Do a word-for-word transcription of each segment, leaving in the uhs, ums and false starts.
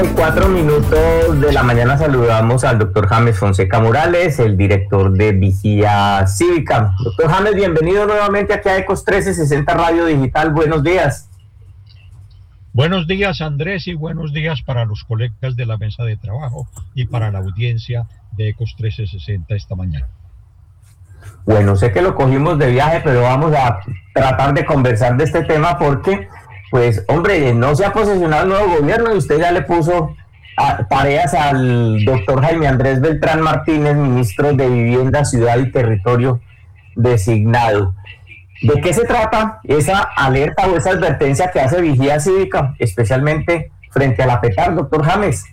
Cuatro minutos de la mañana saludamos al doctor James Fonseca Morales, el director de Vigía Cívica. Doctor James, bienvenido nuevamente aquí a Ecos trescientos sesenta Radio Digital. Buenos días. Buenos días, Andrés, y buenos días para los colegas de la mesa de trabajo y para la audiencia de Ecos trescientos sesenta esta mañana. Bueno, sé que lo cogimos de viaje, pero vamos a tratar de conversar de este tema porque, pues, hombre, no se ha posesionado el nuevo gobierno y usted ya le puso a, tareas al doctor Jaime Andrés Beltrán Martínez, ministro de Vivienda, Ciudad y Territorio designado. ¿De qué se trata esa alerta o esa advertencia que hace Vigía Cívica, especialmente frente a la PETAR, doctor James?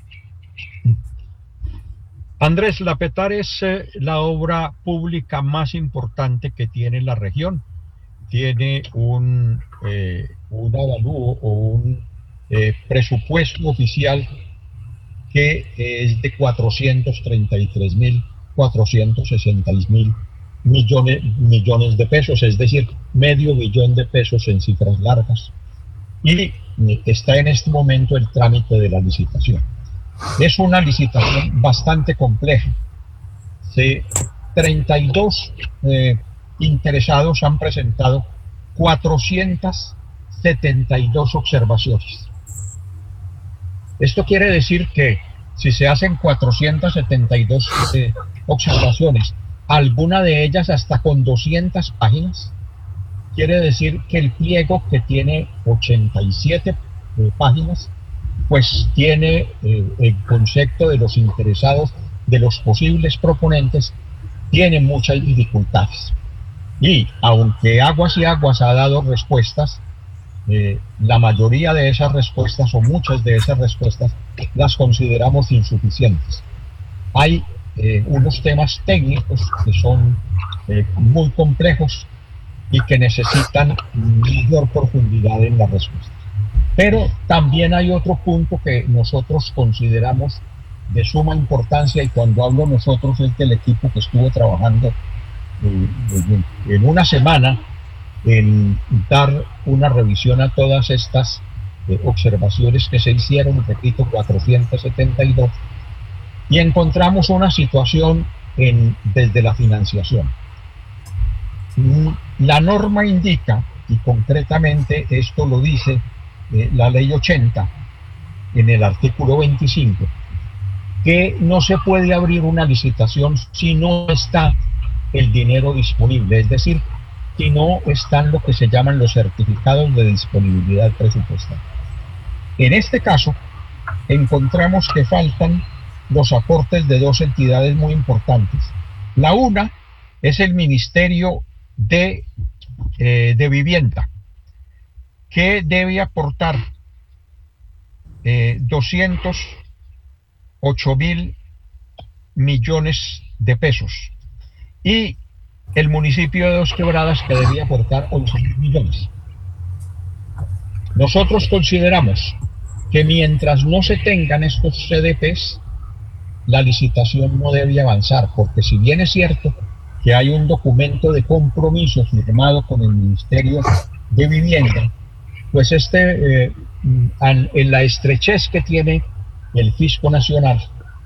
Andrés, la PETAR es eh, la obra pública más importante que tiene la región. Tiene un, eh, un avalúo o un eh, presupuesto oficial que es de cuatrocientos treinta y tres mil cuatrocientos sesenta mil millones, millones de pesos, es decir, medio billón de pesos en cifras largas. Y está en este momento el trámite de la licitación. Es una licitación bastante compleja. Sí, treinta y dos eh, interesados han presentado cuatrocientas setenta y dos observaciones. Esto quiere decir que si se hacen cuatrocientas setenta y dos eh, observaciones, alguna de ellas hasta con doscientas páginas, quiere decir que el pliego, que tiene ochenta y siete eh, páginas, pues tiene eh, el concepto de los interesados, de los posibles proponentes, tiene muchas dificultades. Y aunque Aguas y Aguas ha dado respuestas, eh, la mayoría de esas respuestas, o muchas de esas respuestas, las consideramos insuficientes. Hay eh, unos temas técnicos que son eh, muy complejos y que necesitan mayor profundidad en la respuesta. Pero también hay otro punto que nosotros consideramos de suma importancia, y cuando hablo nosotros es del equipo que estuvo trabajando eh, en una semana en dar una revisión a todas estas eh, observaciones que se hicieron, repito, cuatrocientas setenta y dos, y encontramos una situación en, desde la financiación. La norma indica, y concretamente esto lo dice eh, la ley ochenta en el artículo veinticinco, que no se puede abrir una licitación si no está el dinero disponible, es decir, si no están lo que se llaman los certificados de disponibilidad presupuestaria. En este caso, encontramos que faltan los aportes de dos entidades muy importantes. La una es el Ministerio de, eh, de Vivienda, que debe aportar eh, doscientos ocho mil millones de pesos, y el municipio de Dos Quebradas, que debía aportar once mil millones. Nosotros consideramos que mientras no se tengan estos C D Ps, la licitación no debe avanzar, porque si bien es cierto que hay un documento de compromiso firmado con el Ministerio de Vivienda, pues este, eh, en la estrechez que tiene el Fisco Nacional,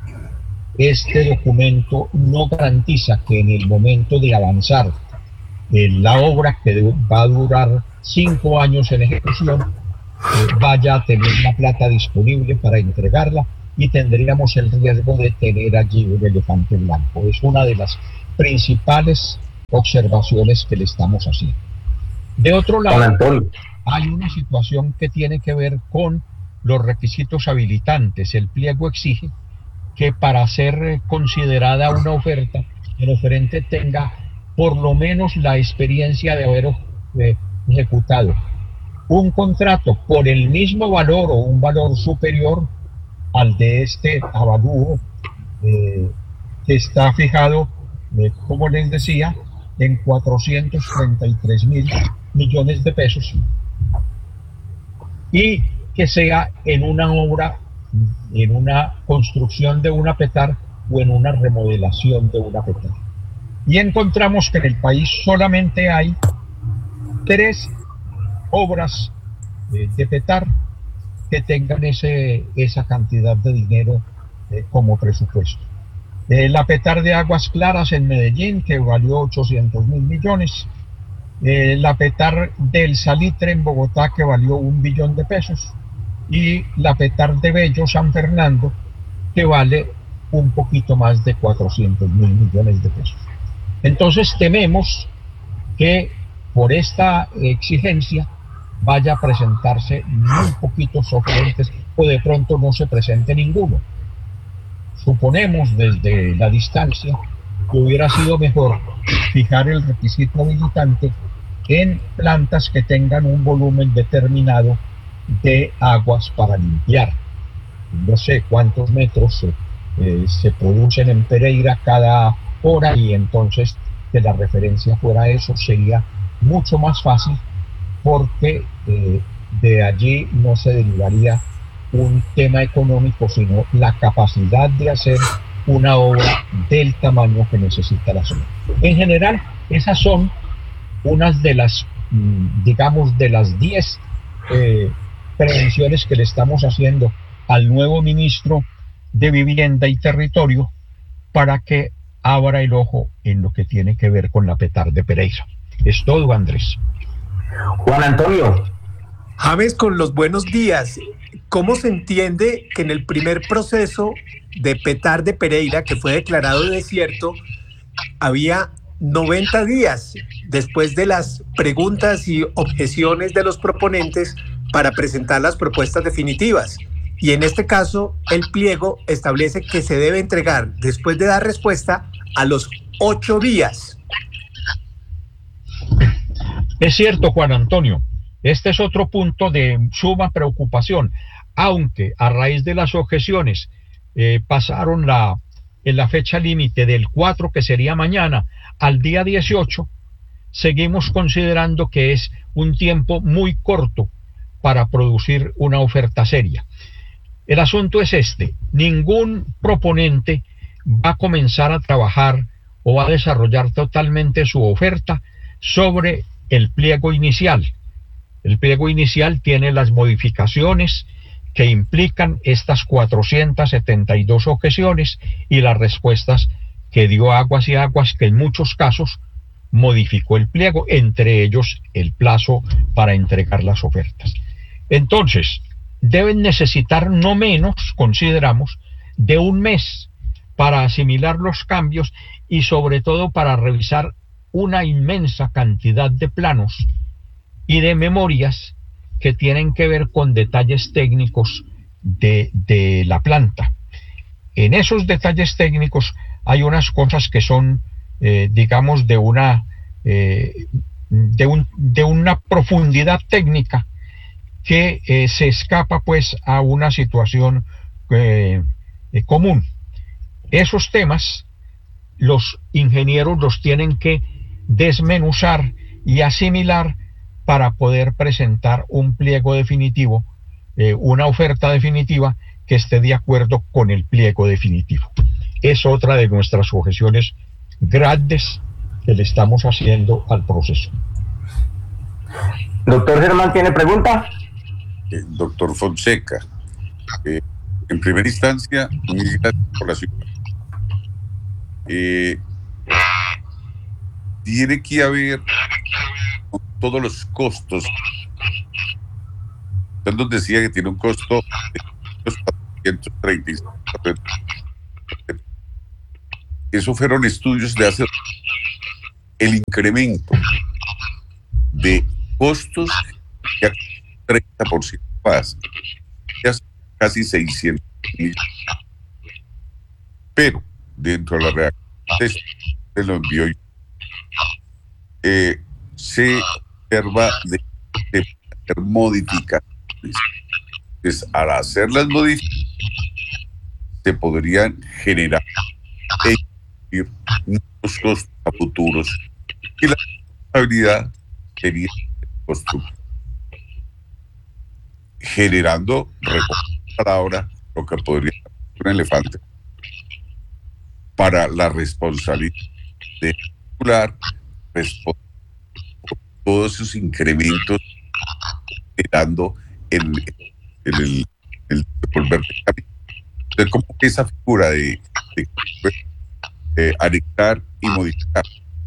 este documento no garantiza que en el momento de avanzar en la obra, que va a durar cinco años en ejecución, eh, vaya a tener la plata disponible para entregarla, y tendríamos el riesgo de tener allí un elefante blanco. Es una de las principales observaciones que le estamos haciendo. De otro lado, hay una situación que tiene que ver con los requisitos habilitantes. El pliego exige que para ser considerada una oferta, el oferente tenga por lo menos la experiencia de haber eh, ejecutado un contrato por el mismo valor o un valor superior al de este avalúo eh, que está fijado, eh, como les decía, en cuatrocientos treinta y tres mil millones de pesos, y que sea en una obra, en una construcción de una PETAR o en una remodelación de una PETAR. Y encontramos que en el país solamente hay tres obras de, de PETAR que tengan ese, esa cantidad de dinero eh, como presupuesto. Eh, la Petar de Aguas Claras en Medellín, que valió ochocientos mil millones. Eh, la Petar del Salitre en Bogotá, que valió un billón de pesos. Y la Petar de Bello San Fernando, que vale un poquito más de cuatrocientos mil millones de pesos. Entonces tememos que por esta exigencia vaya a presentarse muy poquitos oferentes o de pronto no se presente ninguno. Suponemos desde la distancia que hubiera sido mejor fijar el requisito habilitante en plantas que tengan un volumen determinado de aguas para limpiar. No sé cuántos metros eh, se producen en Pereira cada hora, y entonces que la referencia fuera eso sería mucho más fácil, porque eh, de allí no se derivaría un tema económico, sino la capacidad de hacer una obra del tamaño que necesita la zona. En general, esas son unas de las, digamos, de las diez eh, prevenciones que le estamos haciendo al nuevo ministro de Vivienda y Territorio para que abra el ojo en lo que tiene que ver con la Petar de Pereira. Es todo, Andrés. Juan Antonio. James, con los buenos días. ¿Cómo se entiende que en el primer proceso de Petar de Pereira, que fue declarado desierto, había noventa días después de las preguntas y objeciones de los proponentes para presentar las propuestas definitivas? Y en este caso, el pliego establece que se debe entregar, después de dar respuesta, a los ocho días. Es cierto, Juan Antonio. Este es otro punto de suma preocupación, aunque a raíz de las objeciones eh, pasaron la, en la fecha límite del cuatro, que sería mañana, al día dieciocho, seguimos considerando que es un tiempo muy corto para producir una oferta seria. El asunto es este: ningún proponente va a comenzar a trabajar o a desarrollar totalmente su oferta sobre el pliego inicial. El pliego inicial tiene las modificaciones que implican estas cuatrocientas setenta y dos objeciones y las respuestas que dio Aguas y Aguas, que en muchos casos modificó el pliego, entre ellos el plazo para entregar las ofertas. Entonces, deben necesitar no menos, consideramos, de un mes para asimilar los cambios y sobre todo para revisar una inmensa cantidad de planos y de memorias que tienen que ver con detalles técnicos de, de la planta. En esos detalles técnicos hay unas cosas que son, eh, digamos, de una, eh, de, un, de una profundidad técnica que eh, se escapa pues a una situación eh, eh, común. Esos temas los ingenieros los tienen que desmenuzar y asimilar para poder presentar un pliego definitivo, eh, una oferta definitiva que esté de acuerdo con el pliego definitivo. Es otra de nuestras objeciones grandes que le estamos haciendo al proceso. Doctor Germán, ¿tiene pregunta? Eh, doctor Fonseca, eh, en primera instancia, mil gracias por la ciudad. Eh, tiene que haber todos los costos. Usted nos decía que tiene un costo de cuatrocientos treinta y cinco. Esos fueron estudios de hace el incremento de costos que a treinta por ciento más, casi seiscientos mil. Pero dentro de la reacción se lo envió yo, eh, se observa de, de hacer modificaciones. Entonces, al hacer las modificaciones se podrían generar nuevos costos a futuros y la responsabilidad sería constructiva, generando para ahora lo que podría ser un elefante para la responsabilidad de regular responder por todos esos incrementos generando en el, el, el devolver de camino. Entonces, como que esa figura de, de eh, anexar y modificar.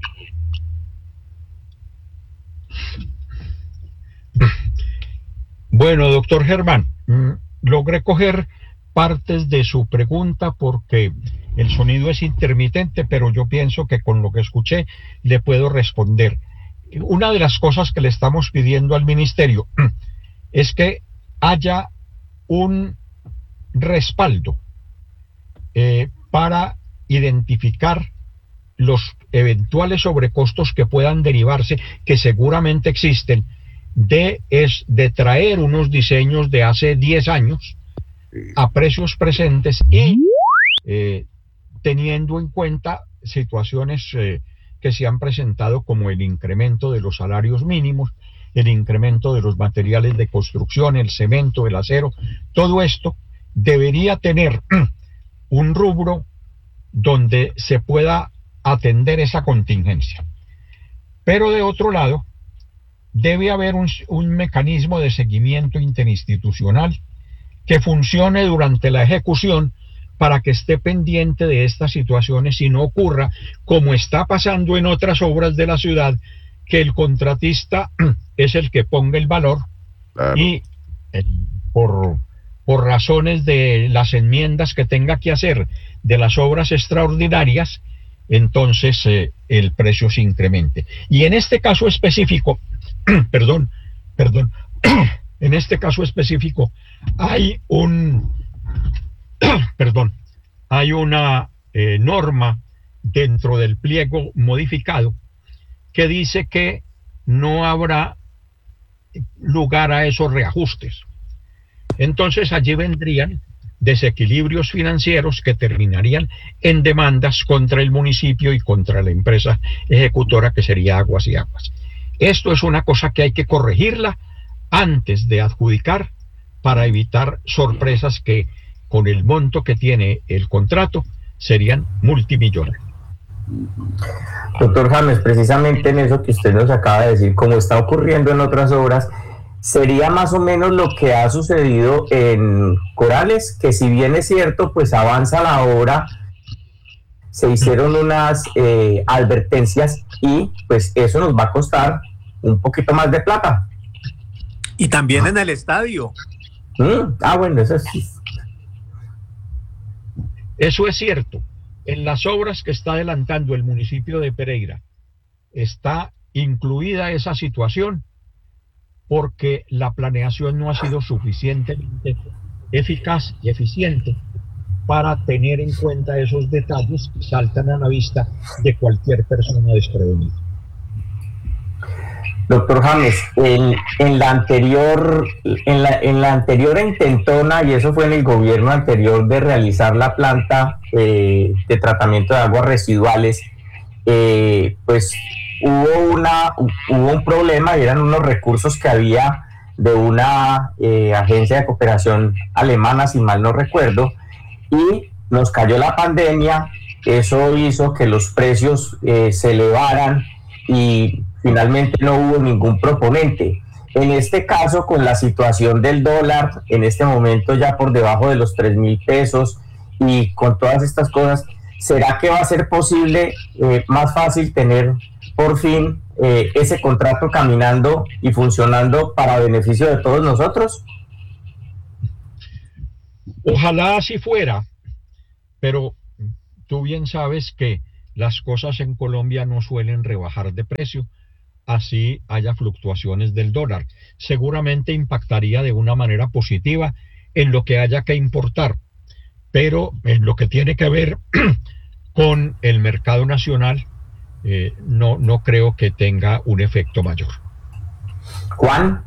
Bueno, doctor Germán, logré coger partes de su pregunta porque el sonido es intermitente, pero yo pienso que con lo que escuché le puedo responder. Una de las cosas que le estamos pidiendo al ministerio es que haya un respaldo eh, para identificar los eventuales sobrecostos que puedan derivarse, que seguramente existen, de, es, de traer unos diseños de hace diez años a precios presentes y eh, teniendo en cuenta situaciones eh, que se han presentado como el incremento de los salarios mínimos, el incremento de los materiales de construcción, el cemento, el acero, todo esto debería tener un rubro donde se pueda atender esa contingencia. Pero de otro lado, debe haber un, un mecanismo de seguimiento interinstitucional que funcione durante la ejecución para que esté pendiente de estas situaciones y no ocurra como está pasando en otras obras de la ciudad, que el contratista es el que ponga el valor. Claro. Y eh, por, por razones de las enmiendas que tenga que hacer de las obras extraordinarias, entonces eh, el precio se incremente. Y en este caso específico, perdón, perdón, en este caso específico hay un, perdón, hay una eh, norma dentro del pliego modificado que dice que no habrá lugar a esos reajustes. Entonces allí vendrían desequilibrios financieros que terminarían en demandas contra el municipio y contra la empresa ejecutora, que sería Aguas y Aguas. Esto es una cosa que hay que corregirla antes de adjudicar para evitar sorpresas que con el monto que tiene el contrato serían multimillonarios. Doctor James, precisamente en eso que usted nos acaba de decir, como está ocurriendo en otras obras, sería más o menos lo que ha sucedido en Corales, que si bien es cierto, pues avanza la obra, se hicieron unas eh, advertencias y pues eso nos va a costar un poquito más de plata. Y también en el estadio. Mm, ah, bueno, eso sí. Eso es cierto. En las obras que está adelantando el municipio de Pereira está incluida esa situación porque la planeación no ha sido suficientemente eficaz y eficiente para tener en cuenta esos detalles que saltan a la vista de cualquier persona desprevenida. Doctor James, en, en la anterior, en la, en la anterior intentona, y eso fue en el gobierno anterior, de realizar la planta eh, de tratamiento de aguas residuales, eh, pues hubo una hubo un problema y eran unos recursos que había de una eh, agencia de cooperación alemana, si mal no recuerdo, y nos cayó la pandemia. Eso hizo que los precios eh, se elevaran y finalmente no hubo ningún proponente. En este caso, con la situación del dólar, en este momento ya por debajo de los tres mil pesos y con todas estas cosas, ¿será que va a ser posible, eh, más fácil tener por fin eh, ese contrato caminando y funcionando para beneficio de todos nosotros? Ojalá así fuera, pero tú bien sabes que las cosas en Colombia no suelen rebajar de precio, así haya fluctuaciones del dólar. Seguramente impactaría de una manera positiva en lo que haya que importar, pero en lo que tiene que ver con el mercado nacional, eh, no, no creo que tenga un efecto mayor. Juan.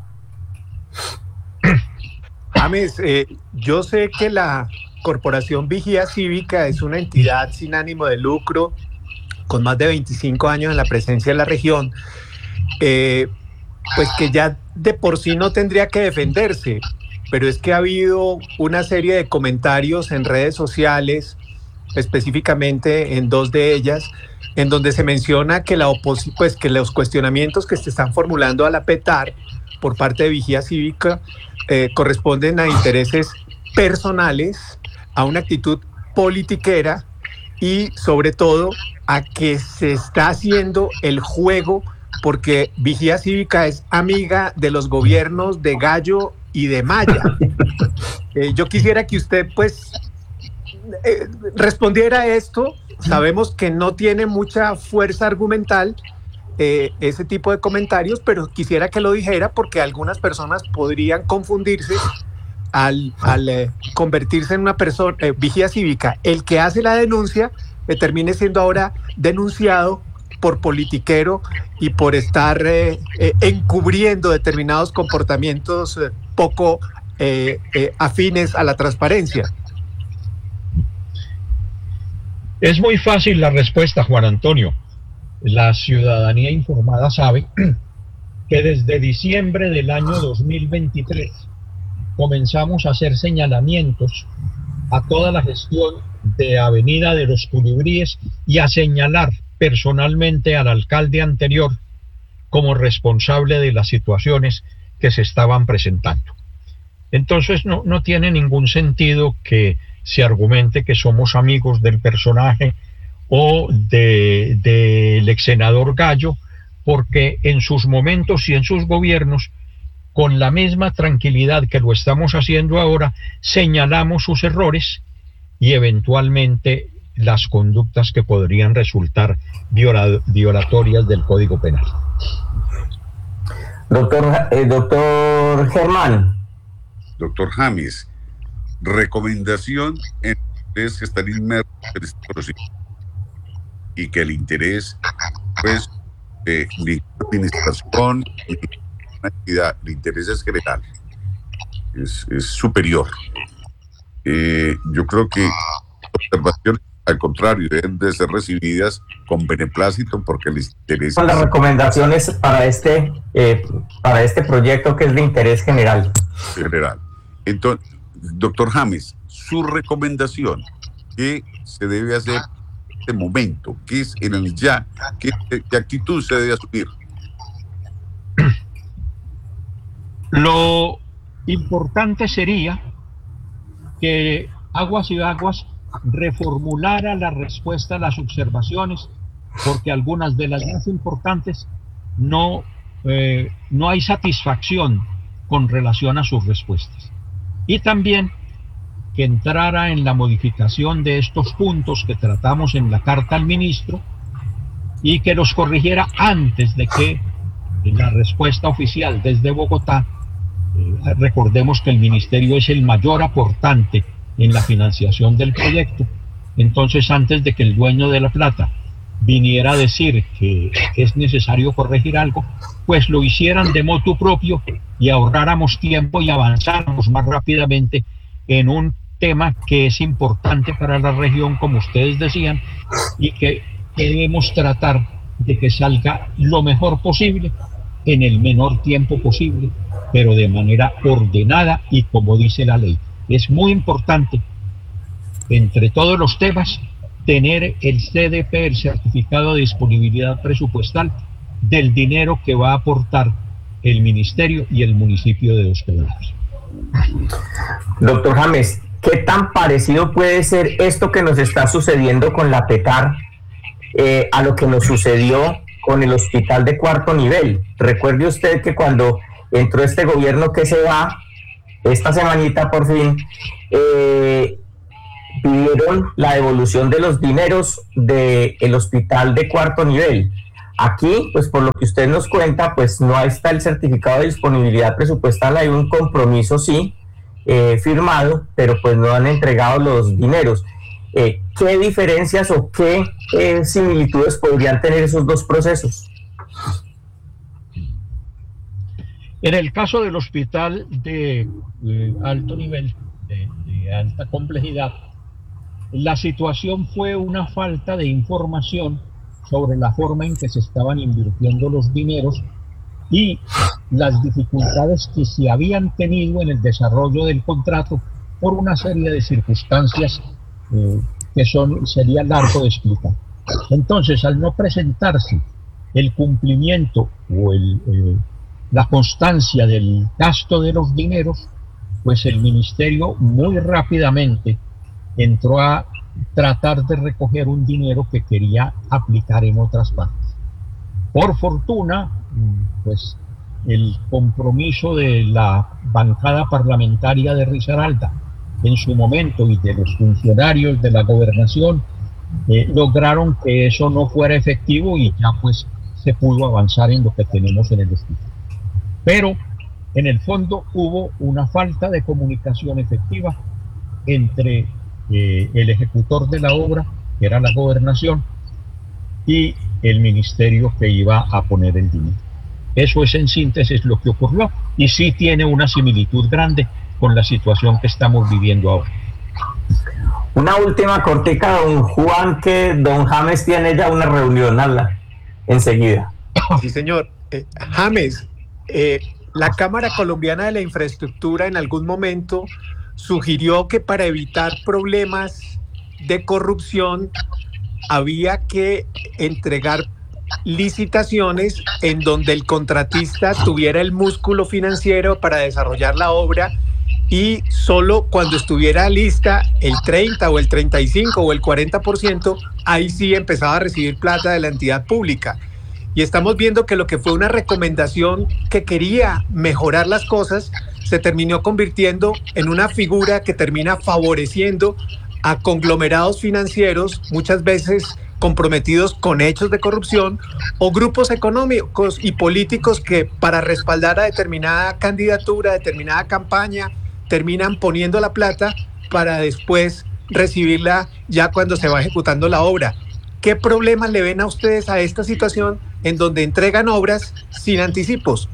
James, eh, yo sé que la Corporación Vigía Cívica es una entidad sin ánimo de lucro, con más de veinticinco años en la presencia de la región, eh, pues que ya de por sí no tendría que defenderse, pero es que ha habido una serie de comentarios en redes sociales, específicamente en dos de ellas, en donde se menciona que, la opos- pues que los cuestionamientos que se están formulando a la PETAR por parte de Vigía Cívica eh, corresponden a intereses personales, a una actitud politiquera y sobre todo a que se está haciendo el juego, porque Vigía Cívica es amiga de los gobiernos de Gallo y de Maya. Eh, yo quisiera que usted pues eh, respondiera a esto. Sabemos que no tiene mucha fuerza argumental eh, ese tipo de comentarios, pero quisiera que lo dijera porque algunas personas podrían confundirse al, al eh, convertirse en una persona, eh, vigía cívica. El que hace la denuncia eh, termine siendo ahora denunciado por politiquero y por estar eh, eh, encubriendo determinados comportamientos eh, poco eh, eh, afines a la transparencia. Es muy fácil la respuesta, Juan Antonio. La ciudadanía informada sabe que desde diciembre del año dos mil veintitrés comenzamos a hacer señalamientos a toda la gestión de Avenida de los Colibríes y a señalar personalmente al alcalde anterior como responsable de las situaciones que se estaban presentando. Entonces no, no tiene ningún sentido que se argumente que somos amigos del personaje o de, del ex senador Gallo, porque en sus momentos y en sus gobiernos, con la misma tranquilidad que lo estamos haciendo ahora, señalamos sus errores y eventualmente las conductas que podrían resultar viola, violatorias del Código Penal. Doctor, eh, doctor Germán. Doctor James, recomendación en es que están inmersos en este procedimiento y que el interés, pues, de mi administración y una entidad, el interés es general, es, es superior. Eh, yo creo que observaciones, al contrario, deben de ser recibidas con beneplácito porque les interesa. Las recomendaciones para este, eh, para este proyecto que es de interés general. General. Entonces, doctor James, su recomendación, ¿qué se debe hacer en este momento? ¿Qué es en el ya? ¿Qué, qué actitud se debe asumir? Lo importante sería que Aguas y Aguas reformulara la respuesta a las observaciones, porque algunas de las más importantes no, eh, no hay satisfacción con relación a sus respuestas. Y también que entrara en la modificación de estos puntos que tratamos en la carta al ministro y que los corrigiera antes de que la respuesta oficial desde Bogotá, eh, recordemos que el ministerio es el mayor aportante en la financiación del proyecto, entonces antes de que el dueño de la plata viniera a decir que es necesario corregir algo, pues lo hicieran de motu propio y ahorráramos tiempo y avanzáramos más rápidamente en un tema que es importante para la región, como ustedes decían, y que debemos tratar de que salga lo mejor posible en el menor tiempo posible, pero de manera ordenada y como dice la ley. Es muy importante, entre todos los temas, tener el C D P, el Certificado de Disponibilidad Presupuestal, del dinero que va a aportar el ministerio y el municipio de Dos Quebradas. Doctor James, ¿qué tan parecido puede ser esto que nos está sucediendo con la Petar eh, a lo que nos sucedió con el hospital de cuarto nivel? Recuerde usted que cuando entró este gobierno que se va, esta semanita por fin, eh, pidieron la devolución de los dineros del hospital de cuarto nivel. Aquí, pues por lo que usted nos cuenta, pues no está el certificado de disponibilidad presupuestal, hay un compromiso sí, eh, firmado, pero pues no han entregado los dineros. Eh, ¿Qué diferencias o qué eh, similitudes podrían tener esos dos procesos? En el caso del hospital de, de alto nivel, de, de alta complejidad, la situación fue una falta de información sobre la forma en que se estaban invirtiendo los dineros y las dificultades que se habían tenido en el desarrollo del contrato por una serie de circunstancias eh, que son, sería largo de explicar. Entonces, al no presentarse el cumplimiento o el, eh, la constancia del gasto de los dineros, pues el ministerio muy rápidamente entró a tratar de recoger un dinero que quería aplicar en otras partes. Por fortuna, pues el compromiso de la bancada parlamentaria de Risaralda en su momento y de los funcionarios de la gobernación eh, lograron que eso no fuera efectivo y ya pues se pudo avanzar en lo que tenemos en el hospital. Pero en el fondo hubo una falta de comunicación efectiva entre eh, el ejecutor de la obra, que era la gobernación, y el ministerio que iba a poner el dinero. Eso es en síntesis lo que ocurrió y sí tiene una similitud grande con la situación que estamos viviendo ahora. Una última cortica, don Juan, que don James tiene ya una reunión, habla enseguida. Sí, señor. Eh, James, eh, la Cámara Colombiana de la Infraestructura en algún momento sugirió que para evitar problemas de corrupción había que entregar licitaciones en donde el contratista tuviera el músculo financiero para desarrollar la obra y solo cuando estuviera lista el treinta o el treinta y cinco o el cuarenta por ciento, ahí sí empezaba a recibir plata de la entidad pública. Y estamos viendo que lo que fue una recomendación que quería mejorar las cosas se terminó convirtiendo en una figura que termina favoreciendo a conglomerados financieros, muchas veces comprometidos con hechos de corrupción, o grupos económicos y políticos que para respaldar a determinada candidatura, determinada campaña, terminan poniendo la plata para después recibirla ya cuando se va ejecutando la obra. ¿Qué problemas le ven a ustedes a esta situación en donde entregan obras sin anticipos?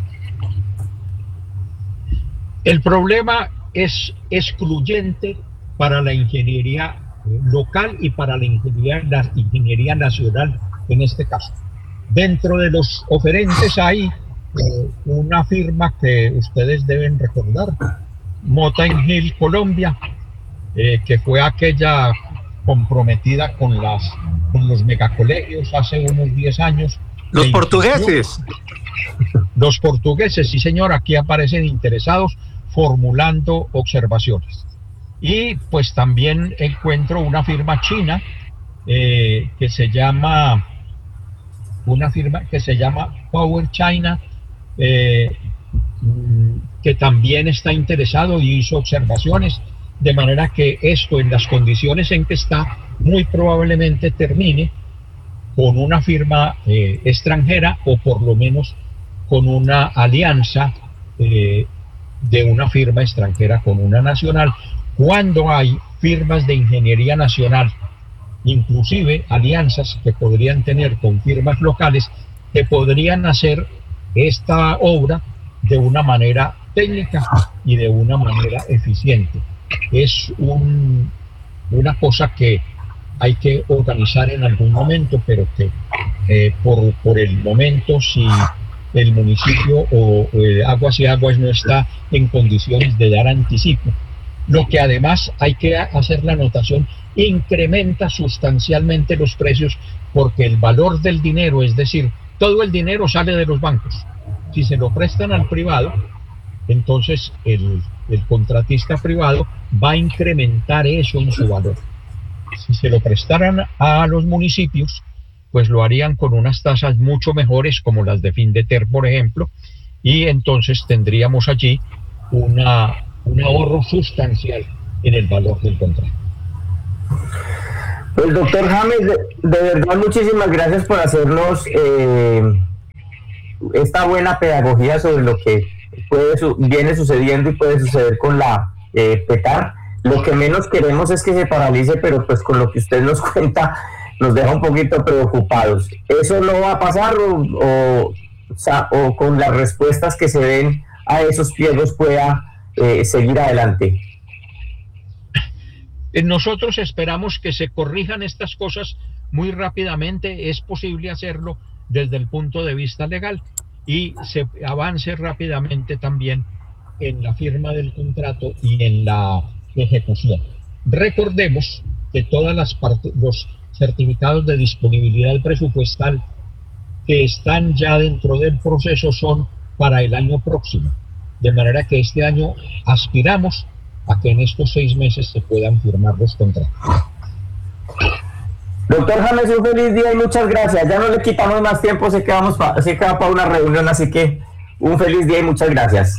El problema es excluyente para la ingeniería local y para la ingeniería, la ingeniería nacional en este caso. Dentro de los oferentes hay eh, una firma que ustedes deben recordar, Mota Hill Colombia, eh, que fue aquella comprometida con, las, con los megacolegios hace unos diez años. Los portugueses. Los portugueses, sí señor, aquí aparecen interesados formulando observaciones. Y pues también encuentro una firma china eh, que se llama una firma que se llama Power China, eh, que también está interesado y hizo observaciones, de manera que esto en las condiciones en que está muy probablemente termine con una firma eh, extranjera o por lo menos con una alianza eh, de una firma extranjera con una nacional, cuando hay firmas de ingeniería nacional, inclusive alianzas que podrían tener con firmas locales que podrían hacer esta obra de una manera técnica y de una manera eficiente. Es un, una cosa que hay que organizar en algún momento, pero que eh, por, por el momento, si el municipio o, o el Aguas y Aguas no está en condiciones de dar anticipo, lo que además hay que hacer la anotación, incrementa sustancialmente los precios porque el valor del dinero, es decir, todo el dinero sale de los bancos. Si se lo prestan al privado, entonces el, el contratista privado va a incrementar eso en su valor. Si se lo prestaran a los municipios, pues lo harían con unas tasas mucho mejores, como las de Findeter, por ejemplo, y entonces tendríamos allí una, un ahorro sustancial en el valor del contrato. Pues doctor James, de, de verdad muchísimas gracias por hacernos eh, esta buena pedagogía sobre lo que puede su, viene sucediendo y puede suceder con la eh, PETAR. Lo que menos queremos es que se paralice, pero pues con lo que usted nos cuenta nos deja un poquito preocupados. ¿Eso no va a pasar o, o, o con las respuestas que se den a esos pliegos pueda eh, seguir adelante? Nosotros esperamos que se corrijan estas cosas muy rápidamente. Es posible hacerlo desde el punto de vista legal y se avance rápidamente también en la firma del contrato y en la ejecución. Recordemos que todas las partes, los certificados de disponibilidad presupuestal que están ya dentro del proceso son para el año próximo. de manera que este año aspiramos a que en estos seis meses se puedan firmar los contratos. Doctor James, un feliz día y muchas gracias. Ya no le quitamos más tiempo, sé que vamos pa, sé que va para una reunión, así que un feliz día y muchas gracias.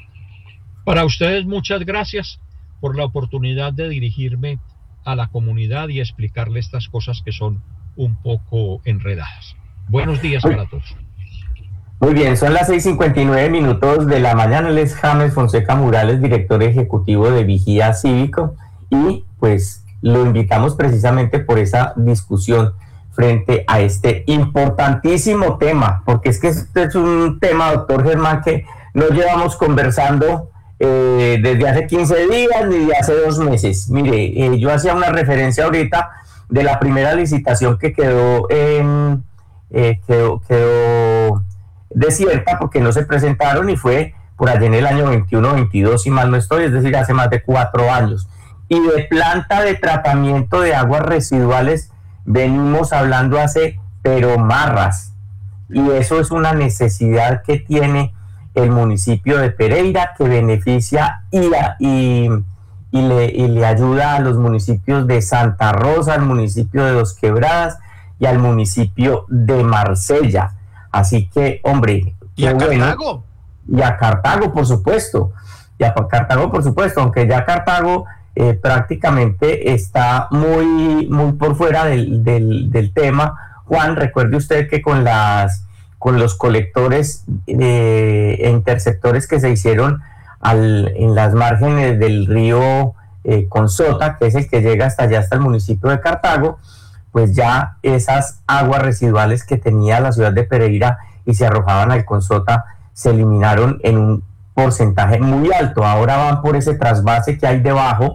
Para ustedes, muchas gracias por la oportunidad de dirigirme a la comunidad y explicarle estas cosas que son un poco enredadas. Buenos días para todos. Muy bien, son las seis cincuenta y nueve minutos de la mañana. Él es James Fonseca Morales, director ejecutivo de Vigía Cívico, y pues lo invitamos precisamente por esa discusión frente a este importantísimo tema, porque es que este es un tema, doctor Germán, que no llevamos conversando eh, desde hace quince días ni de hace dos meses. Mire, eh, yo hacía una referencia ahorita de la primera licitación que quedó, en, eh, quedó, quedó desierta porque no se presentaron y fue por allá en el año veintiuno veintidós, si mal no estoy, es decir, hace más de cuatro años. Y de planta de tratamiento de aguas residuales venimos hablando hace pero marras, y eso es una necesidad que tiene el municipio de Pereira, que beneficia y, y, y, le, y le ayuda a los municipios de Santa Rosa, al municipio de Dos Quebradas y al municipio de Marsella. Así que, hombre, y a bueno. Cartago. Y a Cartago, por supuesto. Y a Cartago, por supuesto, aunque ya Cartago eh, prácticamente está muy, muy por fuera del, del, del tema. Juan, recuerde usted que con las con los colectores eh, e interceptores que se hicieron al, en las márgenes del río eh, Consota, que es el que llega hasta allá, hasta el municipio de Cartago, pues ya esas aguas residuales que tenía la ciudad de Pereira y se arrojaban al Consota se eliminaron en un porcentaje muy alto. Ahora van por ese trasvase que hay debajo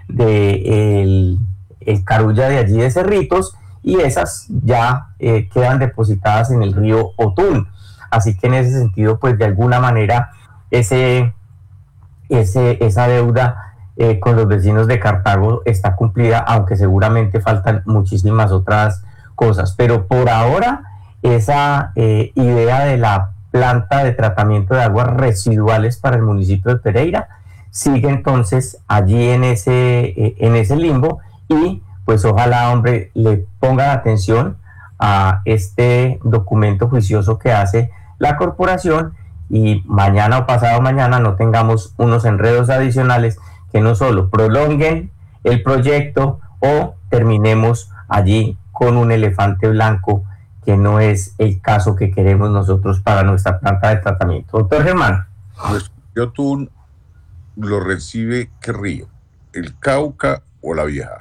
de el, el Carulla de allí de Cerritos, y esas ya eh, quedan depositadas en el río Otún. Así que en ese sentido, pues de alguna manera ese, ese, esa deuda eh, con los vecinos de Cartago está cumplida, aunque seguramente faltan muchísimas otras cosas. Pero por ahora esa eh, idea de la planta de tratamiento de aguas residuales para el municipio de Pereira sigue entonces allí en ese, eh, en ese limbo, y pues ojalá, hombre, le pongan atención a este documento juicioso que hace la corporación y mañana o pasado mañana no tengamos unos enredos adicionales que no solo prolonguen el proyecto o terminemos allí con un elefante blanco, que no es el caso que queremos nosotros para nuestra planta de tratamiento. Doctor Germán. Pues Otún lo recibe, ¿qué río? ¿El Cauca o la Vieja?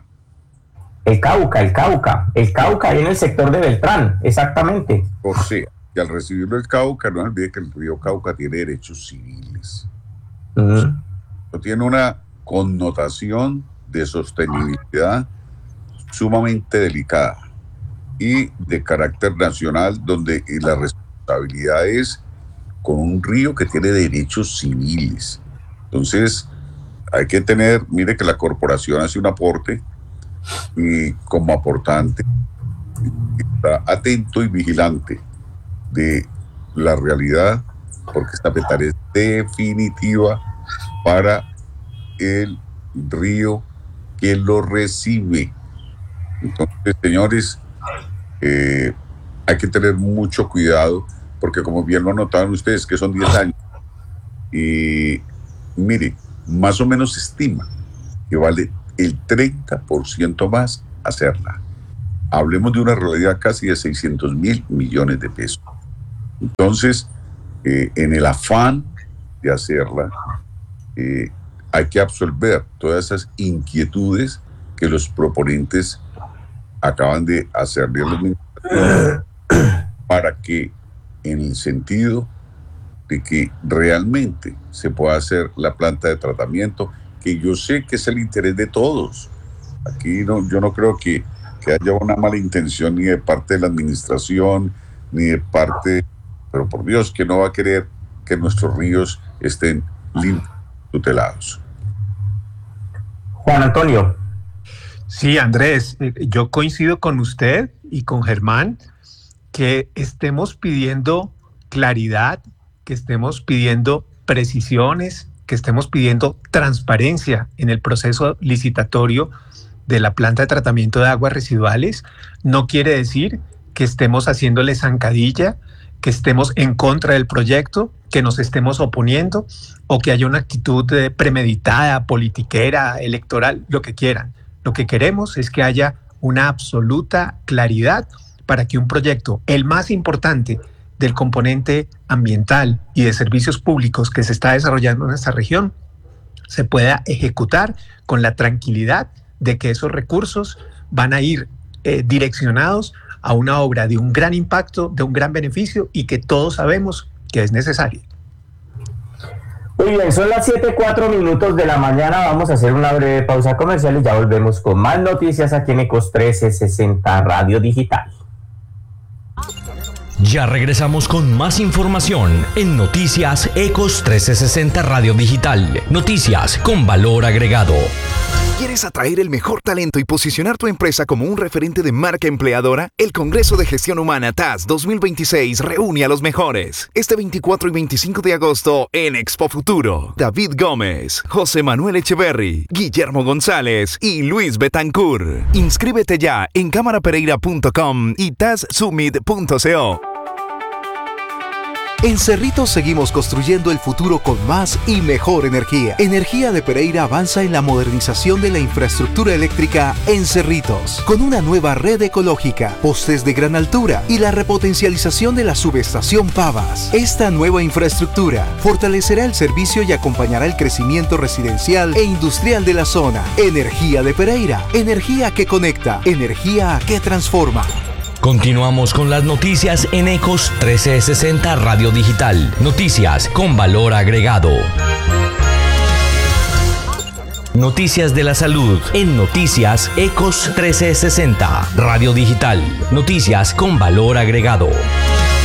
El Cauca, el Cauca, el Cauca ahí en el sector de Beltrán, exactamente. O sea, que al recibirlo el Cauca, no olvide que el río Cauca tiene derechos civiles. Uh-huh. Esto tiene una connotación de sostenibilidad sumamente delicada y de carácter nacional, donde la responsabilidad es con un río que tiene derechos civiles. Entonces, hay que tener, mire que la corporación hace un aporte, y como aportante está atento y vigilante de la realidad, porque esta petarea es definitiva para el río que lo recibe. Entonces, señores, eh, hay que tener mucho cuidado, porque como bien lo notaron ustedes, que son diez años, y mire, más o menos se estima que vale el treinta por ciento más hacerla. Hablemos de una realidad casi de seiscientos mil millones de pesos. Entonces, eh, en el afán de hacerla, eh, hay que absolver todas esas inquietudes que los proponentes acaban de hacerle a los ministros, para que, en el sentido de que realmente se pueda hacer la planta de tratamiento, que yo sé que es el interés de todos. Aquí no, yo no creo que, que haya una mala intención ni de parte de la administración, ni de parte, pero por Dios, que no va a querer que nuestros ríos estén limpios, tutelados. Juan Antonio. Sí, Andrés, yo coincido con usted y con Germán, que estemos pidiendo claridad, que estemos pidiendo precisiones, que estemos pidiendo transparencia en el proceso licitatorio de la planta de tratamiento de aguas residuales, no quiere decir que estemos haciéndole zancadilla, que estemos en contra del proyecto, que nos estemos oponiendo o que haya una actitud eh, premeditada, politiquera, electoral, lo que quieran. Lo que queremos es que haya una absoluta claridad para que un proyecto, el más importante del componente ambiental y de servicios públicos que se está desarrollando en esta región, se pueda ejecutar con la tranquilidad de que esos recursos van a ir eh, direccionados a una obra de un gran impacto, de un gran beneficio y que todos sabemos que es necesaria. Muy bien, son las siete, cuatro minutos de la mañana. Vamos a hacer una breve pausa comercial y ya volvemos con más noticias aquí en Ecos trece sesenta Radio Digital. Ya regresamos con más información en Noticias Ecos trece sesenta Radio Digital. Noticias con valor agregado. ¿Quieres atraer el mejor talento y posicionar tu empresa como un referente de marca empleadora? El Congreso de Gestión Humana T A S dos mil veintiséis reúne a los mejores. Este veinticuatro y veinticinco de agosto en Expo Futuro. David Gómez, José Manuel Echeverry, Guillermo González y Luis Betancourt. Inscríbete ya en cámara pereira punto com y tas summit punto co. En Cerritos seguimos construyendo el futuro con más y mejor energía. Energía de Pereira avanza en la modernización de la infraestructura eléctrica en Cerritos, con una nueva red ecológica, postes de gran altura y la repotencialización de la subestación Pavas. Esta nueva infraestructura fortalecerá el servicio y acompañará el crecimiento residencial e industrial de la zona. Energía de Pereira, energía que conecta, energía que transforma. Continuamos con las noticias en Ecos trece sesenta Radio Digital. Noticias con valor agregado. Noticias de la salud en Noticias Ecos trece sesenta Radio Digital. Noticias con valor agregado.